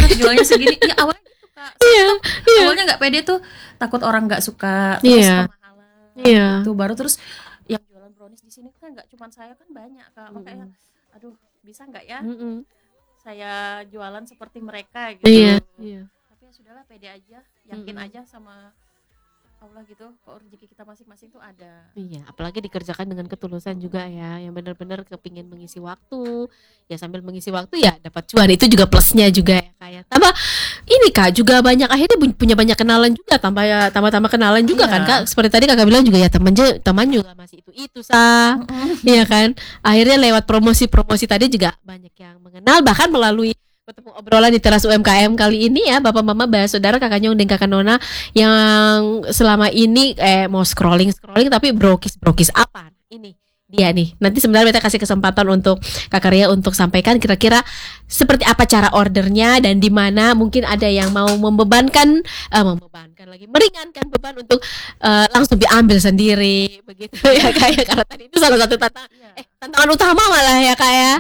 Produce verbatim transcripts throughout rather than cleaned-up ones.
jualnya segini. Ya awalnya gitu Kak. Iya, iya. Awalnya nggak pede tuh, takut orang nggak suka, terus Iya. kemahalan. Iya. Itu baru terus yang jualan brownies di sini kan nggak cuma saya, kan banyak Kak. Makanya Mm-mm. aduh, bisa nggak ya Mm-mm. saya jualan seperti mereka gitu. Iya, iya. Tapi ya sudahlah, pede aja, yakin Mm-mm. aja sama Allah gitu, kok rezeki kita masing-masing tuh ada. Iya, apalagi dikerjakan dengan ketulusan juga ya, yang benar-benar kepingin mengisi waktu, ya sambil mengisi waktu ya dapat cuan, itu juga plusnya juga ya kayak. Tambah ini Kak juga banyak akhirnya punya banyak kenalan juga, tambah ya tambah-tambah kenalan juga Iya. kan Kak. Seperti tadi Kakak bilang juga ya teman teman juga masih itu itu sah, iya kan. Akhirnya lewat promosi-promosi tadi juga banyak yang mengenal, bahkan melalui ketemu obrolan di teras U M K M kali ini ya, Bapak Mama Bahas Saudara, Kakak Nyong dan Kakak Nona yang selama ini eh mau scrolling scrolling tapi brokis brokis apa ini dia nih. Nanti sebenarnya kita kasih kesempatan untuk Kak Ria untuk sampaikan kira-kira seperti apa cara ordernya dan di mana mungkin ada yang mau membebankan eh, membebankan lagi meringankan beban untuk eh, langsung diambil sendiri begitu ya kayak karena tadi itu salah satu tantangan Iya. eh tantangan utama malah ya Kak ya.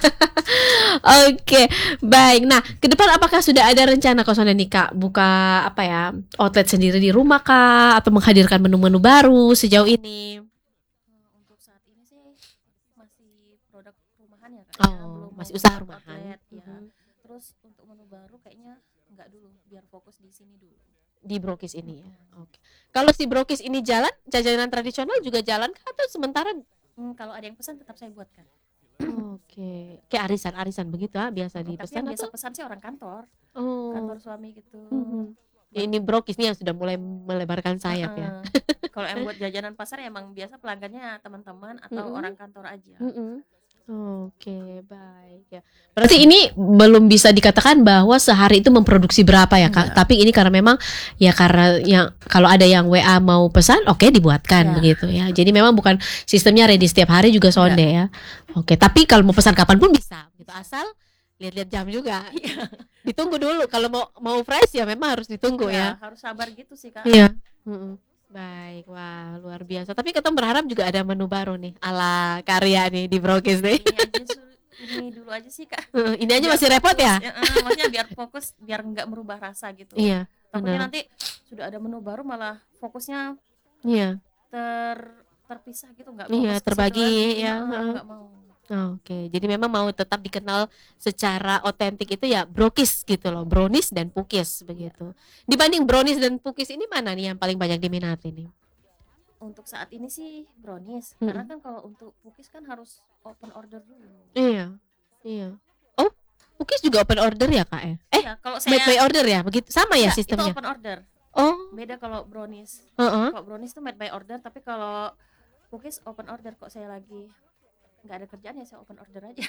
Oke, baik. Nah, ke depan apakah sudah ada rencana Kosone nih Kak buka apa ya outlet sendiri di rumah Kak atau menghadirkan menu-menu baru sejauh ini? Eh, untuk saat ini sih masih produk rumahan ya Kak, ya. Oh, Belum masih mau usaha buka rumahan. outlet, ya. Mhm. Terus untuk menu baru kayaknya nggak dulu, biar fokus di sini dulu. Di brokis ini ya. Oke. Kalau si brokis ini jalan, jajanan tradisional juga jalan kah atau sementara? Hmm, kalau ada yang pesan tetap saya buatkan. Oke, kayak arisan-arisan begitu ah biasa Tapi dipesan yang biasa atau? pesan sih orang kantor, Oh. kantor suami gitu. Mhm. Ya, ini brokis nih yang sudah mulai melebarkan sayap ya. Heeh. Kalau yang buat jajanan pasar ya emang biasa pelanggannya teman-teman atau Mm-mm. orang kantor aja. Mm-mm. Oke, baik ya. Berarti ini belum bisa dikatakan bahwa sehari itu memproduksi berapa ya Kak. Enggak. Tapi ini karena memang ya karena yang kalau ada yang W A mau pesan, oke dibuatkan Ya. begitu ya. Jadi memang bukan sistemnya ready setiap hari juga sonde ya. Oke, tapi kalau mau pesan kapan pun bisa. Gitu asal lihat-lihat jam juga. Iya. Ditunggu dulu kalau mau mau fresh ya memang harus ditunggu ya. Ya, harus sabar gitu sih Kak. Iya. Mm-mm. Baik, wah luar biasa. Tapi kita berharap juga ada menu baru nih ala karya nih di brokis nih. Ini aja su- ini dulu aja sih Kak. Ini aja Biar masih repot fokus, ya? eh, maksudnya biar fokus, biar nggak merubah rasa gitu. Iya, Takutnya benar. nanti sudah ada menu baru malah fokusnya Iya. ter terpisah gitu, nggak Iya, fokus ke situ terbagi, lagi. ya, Heeh, heeh. nggak mau. Oke, jadi memang mau tetap dikenal secara otentik itu ya brokis gitu loh, brownies dan pukis begitu. Dibanding brownies dan pukis ini mana nih yang paling banyak diminati nih? Untuk saat ini sih brownies, Mm-mm. karena kan kalau untuk cookies kan harus open order dulu. Iya, iya. Oh, pukis juga open order ya kak ya? Eh, Iya, kalau made by saya order ya, begitu sama ya Enggak, itu sistemnya? open order. Oh, Beda kalau brownies. heeh. Kalau brownies tuh made by order, tapi kalau cookies open order. Kok saya lagi nggak ada kerjaan ya saya open order aja.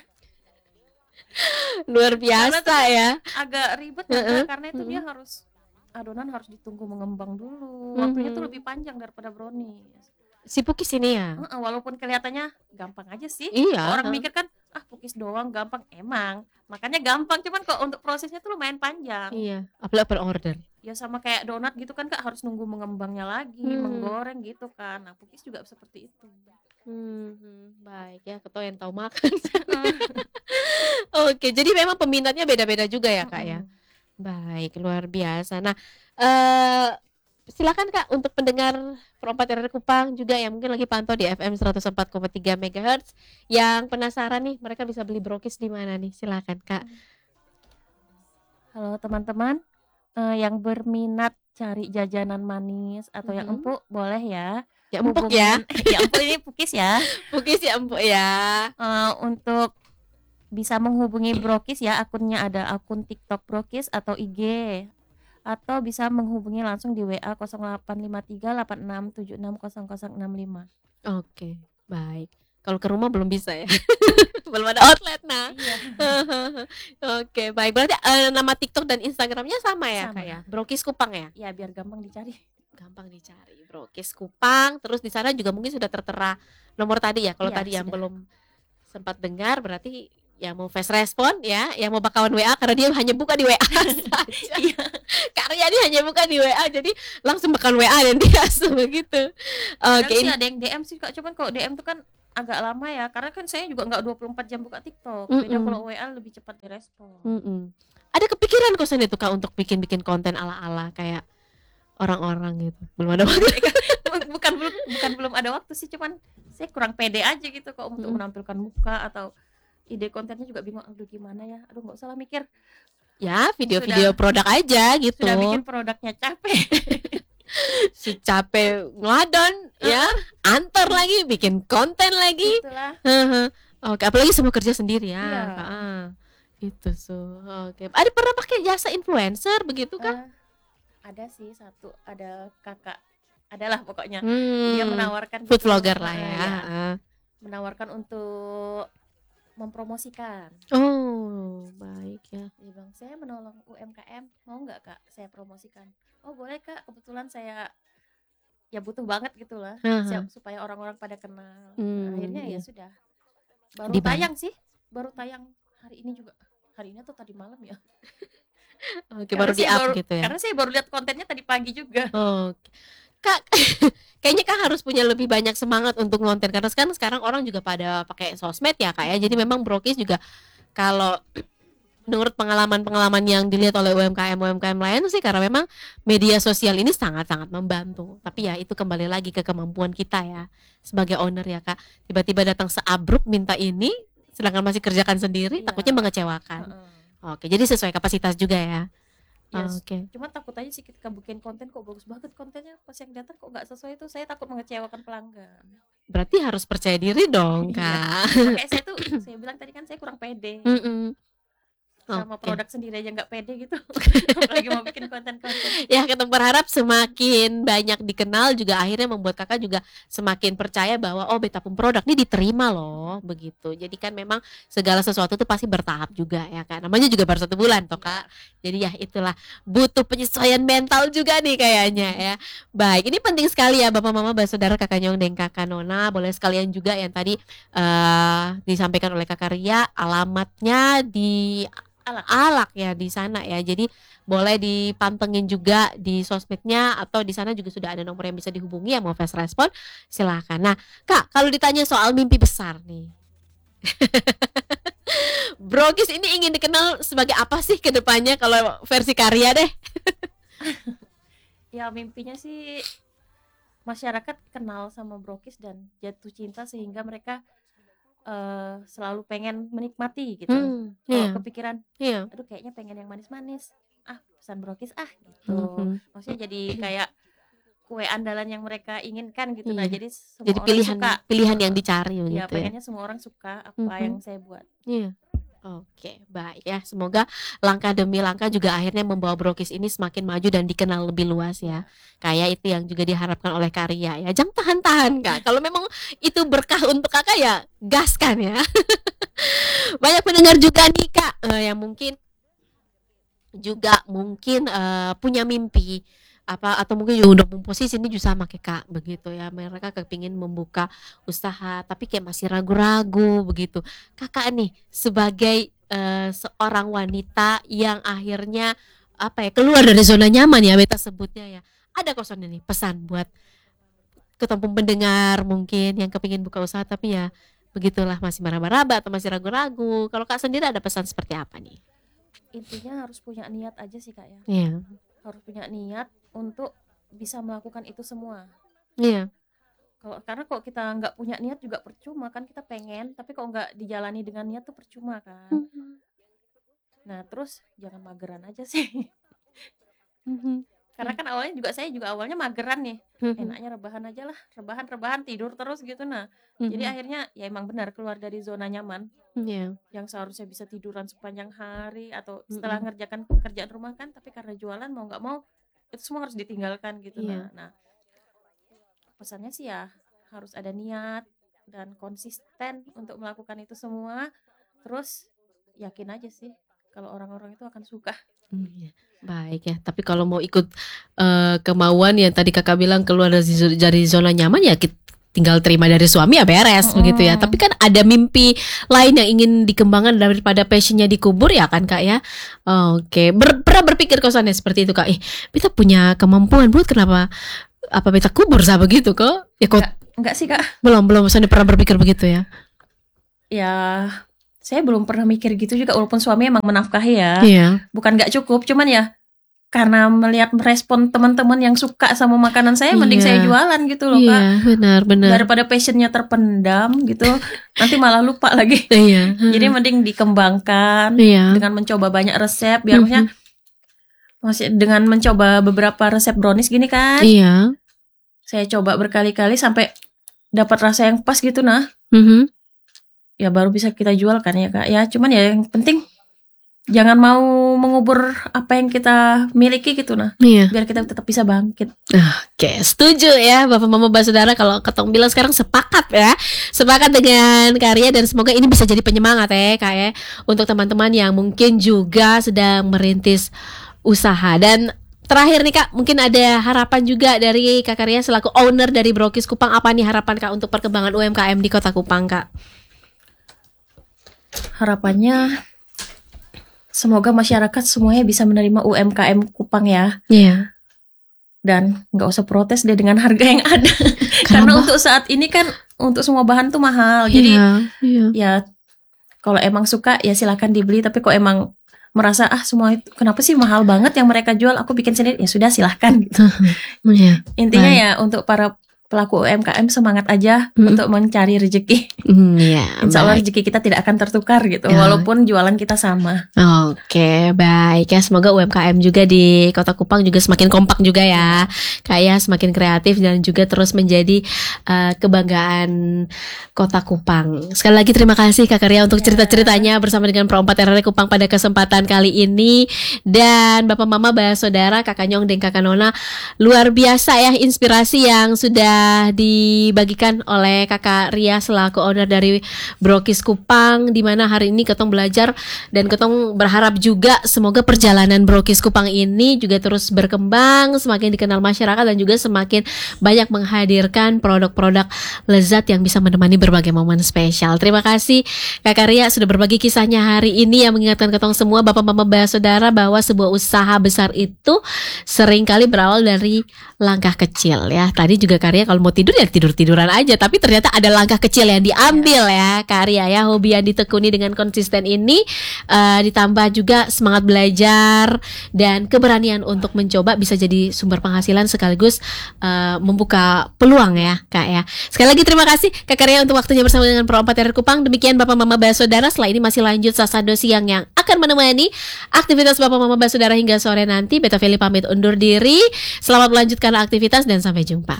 Luar biasa ya. Agak ribet juga, Heeh, karena itu dia heeh. harus adonan harus ditunggu mengembang dulu. Waktunya tuh Mhm. lebih panjang daripada brownies. Si pukis ini ya? Heeh, walaupun kelihatannya gampang aja sih. Iya. Orang mikir kan ah cookies doang gampang, emang. Makanya gampang, cuman kok untuk prosesnya tuh lumayan panjang. Iya, apalagi open order. Ya sama kayak donat gitu kan Kak, harus nunggu mengembangnya lagi, Hmm. menggoreng gitu kan. Nah, cookies juga seperti itu. Hmm, baik ya, ketua yang tahu makan. Oke, jadi memang peminatnya beda-beda juga ya kak ya. Mm-mm. Baik, luar biasa. Nah, eh silakan kak untuk pendengar Perempat R R Kupang juga yang mungkin lagi pantau di F M seratus empat koma tiga megahertz yang penasaran nih, mereka bisa beli brokis di mana nih? Silakan kak. Halo teman-teman, eh, yang berminat cari jajanan manis atau yang Mhm. empuk boleh ya. Ya empuk ya, Hubungin ya empuk ini pukis ya. pukis ya empuk ya. Eh, untuk bisa menghubungi Brokis ya, akunnya ada akun TikTok Brokis atau I G, atau bisa menghubungi langsung di W A nol delapan lima tiga delapan enam tujuh enam nol nol nol enam lima. Oke, baik. Kalau ke rumah belum bisa ya. Belum ada outlet nah. Iya. Oke, baik. Berarti eh, nama TikTok dan Instagramnya sama ya Sama. kak ya? Brokis Kupang ya? Ya biar gampang dicari. Gampang dicari. Brokis Kupang. Terus di sana juga mungkin sudah tertera nomor tadi ya. Kalau Iya, tadi yang sudah. belum sempat dengar berarti yang mau fast respon ya, yang mau bakawan W A karena dia hanya buka di W A saja. Iya. Karya dia hanya buka di W A jadi langsung makan W A dan dia langsung begitu. Kadang Oke, sih ini ada yang D M sih Kak, cuman kalau D M tuh kan agak lama ya, karena kan saya juga nggak dua puluh empat jam buka TikTok. Beda Mm-mm. kalau W A lebih cepat direspon. Mm-mm. Ada kepikiran kosan itu Kak untuk bikin-bikin konten ala-ala kayak orang-orang gitu? Belum ada waktu. bukan belum bukan belum ada waktu sih, cuman saya kurang pede aja gitu kok untuk Mm. menampilkan muka atau ide kontennya juga bingung. Aduh gimana ya, aduh nggak usah lah mikir, Ya video-video Sudah- produk aja gitu. sudah bikin produknya capek. Si capek ngeladon ya, antar lagi bikin konten lagi. Itulah. Heeh. Oke, apalagi semua kerja sendiri ya. Iya. Kak. Ah, itu so. Oke. Ada pernah pakai jasa influencer begitu kan? Eh, ada sih satu, ada kakak, adalah pokoknya Hmm. dia menawarkan Food gitu, vlogger lah eh, ya. ya, Ah. menawarkan untuk mempromosikan. Oh, baik ya. Dia bilang, saya menolong U M K M, mau nggak kak saya promosikan? Oh boleh kak, kebetulan saya ya butuh banget gitu lah, Aha. siap- supaya orang-orang pada kenal. Hmm, Nah, akhirnya iya. ya sudah, baru Dibantu. tayang sih, baru tayang hari ini juga, hari ini atau tadi malam ya. Oke, Karena baru di saya up gitu ya. Karena saya baru lihat kontennya tadi pagi juga. Oke. Kak, kayaknya Kak harus punya lebih banyak semangat untuk ngonten karena sekarang sekarang orang juga pada pakai sosmed ya Kak ya. Jadi memang Brokis juga kalau menurut pengalaman-pengalaman yang dilihat oleh U M K M U M K M lain sih, karena memang media sosial ini sangat-sangat membantu. Tapi ya itu kembali lagi ke kemampuan kita ya sebagai owner ya Kak. Tiba-tiba datang seabruk minta ini sedangkan masih kerjakan sendiri, Iya. takutnya mengecewakan. Heeh. Oke, jadi sesuai kapasitas juga ya. Yes. Oke. Cuma takut aja sih ketika bikin konten kok bagus banget kontennya, pas yang datang kok nggak sesuai, itu saya takut mengecewakan pelanggan. Berarti harus percaya diri dong, Iya. Kak. Makanya saya tuh, saya bilang tadi kan saya kurang pede Mm-mm. sama Oke. produk sendiri aja nggak pede gitu. Apalagi mau bikin konten-konten. Ya, kita berharap semakin banyak dikenal juga akhirnya membuat Kakak juga semakin percaya bahwa oh Betapun produk ini diterima loh, begitu. Jadi kan memang segala sesuatu tuh pasti bertahap juga ya Kak. Namanya juga baru satu bulan toh Kak. Jadi ya itulah, butuh penyesuaian mental juga nih kayaknya ya. Baik, ini penting sekali ya Bapak Mama, Saudara, Kakak Nyong dan Kakak Nona. Boleh sekalian juga yang tadi eh, disampaikan oleh Kakak Ria, alamatnya di Alak. Alak ya di sana ya. Jadi boleh dipantengin juga di sosmednya atau di sana juga sudah ada nomor yang bisa dihubungi ya, mau fast respon silahkan. Nah Kak, kalau ditanya soal mimpi besar nih, Brokis ini ingin dikenal sebagai apa sih ke depannya kalau versi karya deh? Ya mimpinya sih masyarakat kenal sama Brokis dan jatuh cinta sehingga mereka eh, selalu pengen menikmati gitu. Hmm, Kalau iya, kepikiran, iya. aduh kayaknya pengen yang manis-manis, ah pesan Brokis ah gitu. Mhm. Maksudnya jadi kayak kue andalan yang mereka inginkan gitu. Nah Iya. jadi semua Jadi orang pilihan suka. pilihan yang dicari Ya gitu ya. pengennya semua orang suka apa Mhm. yang saya buat. Iya. Oke, baik ya. Semoga langkah demi langkah juga akhirnya membawa Brokis ini semakin maju dan dikenal lebih luas ya. Kayak itu yang juga diharapkan oleh karya ya. Jangan tahan-tahan Kak. Kalau memang itu berkah untuk Kakak ya gaskan ya. Banyak pendengar juga nih Kak eh, yang mungkin juga mungkin eh, punya mimpi apa atau mungkin juga udah memposisi ini juga sama kayak Kak begitu ya. Mereka kepingin membuka usaha tapi kayak masih ragu-ragu begitu. Kakak nih sebagai eh, seorang wanita yang akhirnya apa ya keluar dari zona nyaman ya beta sebutnya ya. Ada kosan nih pesan buat ketemu pendengar mungkin yang kepingin buka usaha tapi ya begitulah masih meraba-raba atau masih ragu-ragu. Kalau Kak sendiri ada pesan seperti apa nih? Intinya harus punya niat aja sih Kak ya. Iya. Harus punya niat untuk bisa melakukan itu semua. Iya. Kalau karena kalau kita nggak punya niat juga percuma kan, kita pengen tapi kalau nggak dijalani dengan niat tuh percuma kan. Mhm. Nah terus jangan mageran aja sih. Mhm. Karena kan awalnya juga saya juga awalnya mageran nih. Mhm. Enaknya rebahan aja lah, rebahan-rebahan tidur terus gitu. Nah jadi Mhm. akhirnya ya emang benar keluar dari zona nyaman Iya. yang seharusnya bisa tiduran sepanjang hari atau setelah Mhm. ngerjakan pekerjaan rumah kan, tapi karena jualan mau nggak mau itu semua harus ditinggalkan gitu. Iya. Nah, nah pesannya sih ya harus ada niat dan konsisten untuk melakukan itu semua. Terus yakin aja sih kalau orang-orang itu akan suka. Hmm, iya. Baik ya. Tapi kalau mau ikut eh, kemauan yang tadi Kakak bilang keluar dari, zo- dari zona nyaman ya kita tinggal terima dari suami ya beres Mm-mm. begitu ya. Tapi kan ada mimpi lain yang ingin dikembangkan daripada passionnya dikubur ya kan Kak ya. Oke. Ber- pernah berpikir kosannya seperti itu Kak. Eh, kita punya kemampuan buat kenapa apa beta kubur sama begitu kok? Ya kok Nggak. Enggak sih Kak. Belum, belum saya pernah berpikir begitu ya. Ya, saya belum pernah mikir gitu juga walaupun suami emang menafkahi ya. Iya. Bukan nggak cukup, cuman ya karena melihat respon teman-teman yang suka sama makanan saya, mending Iya. saya jualan gitu loh Kak. Iya, benar, benar. Daripada passionnya terpendam gitu, nanti malah lupa lagi. Iya. Jadi mending dikembangkan Iya. dengan mencoba banyak resep, biar Mhm. maksudnya masih dengan mencoba beberapa resep brownies gini kan. Iya. Saya coba berkali-kali sampai dapat rasa yang pas gitu nah. Mhm. Ya baru bisa kita jual kan ya Kak. Ya cuman ya yang penting jangan mau mengubur apa yang kita miliki gitu nah. Iya. Biar kita tetap bisa bangkit. Oke, setuju ya Bapak Mama Basudara. Kalau Ketong bilang sekarang sepakat ya. Sepakat dengan karya dan semoga ini bisa jadi penyemangat ya Kak ya, untuk teman-teman yang mungkin juga sedang merintis usaha. Dan terakhir nih Kak, mungkin ada harapan juga dari Kak Karya selaku owner dari Brokis Kupang. Apa nih harapan Kak untuk perkembangan U M K M di Kota Kupang Kak? Harapannya semoga masyarakat semuanya bisa menerima U M K M Kupang ya. Iya. Dan nggak usah protes deh dengan harga yang ada. Kenapa? Karena untuk saat ini kan untuk semua bahan tuh mahal. Jadi Iya, iya. ya kalau emang suka ya silakan dibeli. Tapi kok emang merasa ah semua itu kenapa sih mahal banget yang mereka jual, aku bikin sendiri, ya sudah silahkan gitu. Iya. Intinya Baik. ya untuk para pelaku U M K M semangat aja Mm. untuk mencari rezeki. Hmm, iya. Insya Allah baik. rezeki kita tidak akan tertukar gitu, Ya. walaupun jualan kita sama. Oke, baik ya. Semoga U M K M juga di Kota Kupang juga semakin kompak juga ya, kayak semakin kreatif dan juga terus menjadi uh, kebanggaan Kota Kupang. Sekali lagi terima kasih Kak Karya untuk Ya. cerita-ceritanya bersama dengan Pro empat R R Kupang pada kesempatan kali ini. Dan Bapak Mama Basudara, Kakak Nyong dan Kakak Nona, luar biasa ya inspirasi yang sudah dibagikan oleh Kakak Ria selaku owner dari Brokis Kupang, di mana hari ini Ketong belajar dan Ketong berharap juga semoga perjalanan Brokis Kupang ini juga terus berkembang, semakin dikenal masyarakat dan juga semakin banyak menghadirkan produk-produk lezat yang bisa menemani berbagai momen spesial. Terima kasih Kakak Ria sudah berbagi kisahnya hari ini yang mengingatkan Ketong semua Bapak Mama Basudara bahwa sebuah usaha besar itu seringkali berawal dari langkah kecil ya. Tadi juga Karya kalau mau tidur ya tidur-tiduran aja, tapi ternyata ada langkah kecil yang diambil ya Karya ya. Hobi yang ditekuni dengan konsisten ini uh, ditambah juga semangat belajar dan keberanian untuk mencoba bisa jadi sumber penghasilan sekaligus uh, membuka peluang ya Kak ya. Sekali lagi terima kasih Kak Karya untuk waktunya bersama dengan Pro empat R R Kupang. Demikian Bapak Mama Basudara, setelah ini masih lanjut Sasando Siang yang akan menemani aktivitas Bapak Mama Basudara hingga sore nanti. Beta Feli pamit undur diri. Selamat melanjutkan aktivitas dan sampai jumpa.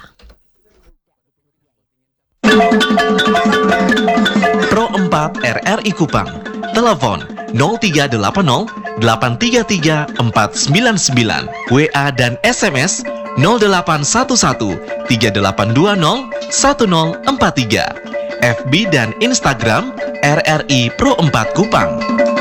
Pro empat R R I Kupang. Telepon nol tiga delapan nol delapan tiga tiga empat sembilan sembilan. W A dan S M S nol delapan satu satu tiga delapan dua nol satu nol empat tiga. F B dan Instagram R R I Pro empat Kupang.